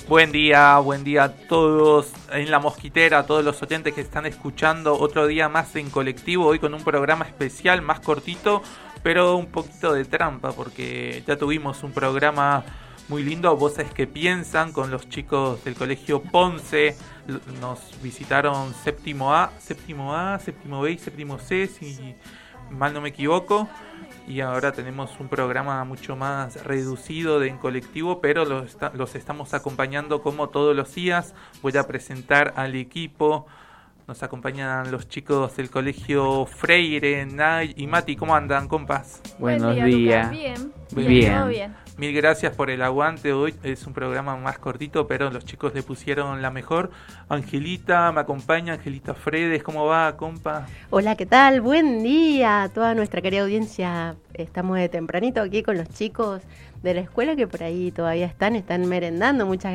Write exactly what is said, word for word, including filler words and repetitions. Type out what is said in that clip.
Buen día, buen día a todos en la mosquitera, a todos los oyentes que están escuchando otro día más en colectivo, hoy con un programa especial más cortito, pero un poquito de trampa, porque ya tuvimos un programa muy lindo, Voces que Piensan, con los chicos del colegio Ponce. Nos visitaron séptimo A, séptimo A, séptimo B y séptimo C, si mal no me equivoco. Y ahora tenemos un programa mucho más reducido de en colectivo, pero los, está, los estamos acompañando como todos los días. Voy a presentar al equipo. Nos acompañan los chicos del colegio Freire, Nay y Mati. ¿Cómo andan, compas? Buenos días. días. Bien, bien. bien. Todo bien. Mil gracias por el aguante. Hoy es un programa más cortito, pero los chicos le pusieron la mejor. Angelita me acompaña, Angelita Fredes. ¿Cómo va, compa? Hola, ¿qué tal? Buen día a toda nuestra querida audiencia. Estamos de tempranito aquí con los chicos de la escuela que por ahí todavía están, están merendando. Muchas